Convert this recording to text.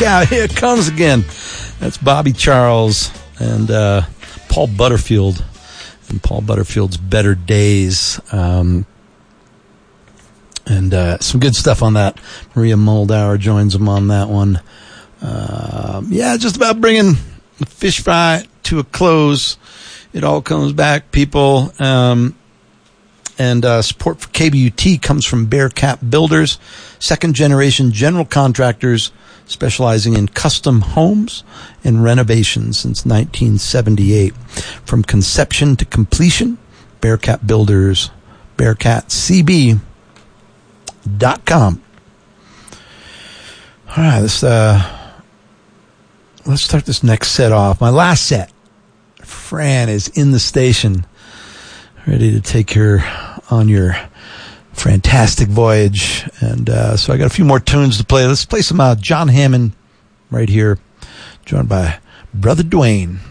Look out, here it comes again. That's Bobby Charles and Paul Butterfield and Paul Butterfield's Better Days. And some good stuff on that. Maria Moldauer joins them on that one. Just about bringing the fish fry to a close. It all comes back, people. And support for KBUT comes from Bearcat Builders, second-generation general contractors specializing in custom homes and renovations since 1978. From conception to completion, Bearcat Builders, BearcatCB.com. All right, let's start this next set off. My last set. Fran is in the station, ready to take her on your fantastic voyage. And so I got a few more tunes to play. Let's play some John Hammond right here, joined by Brother Dwayne.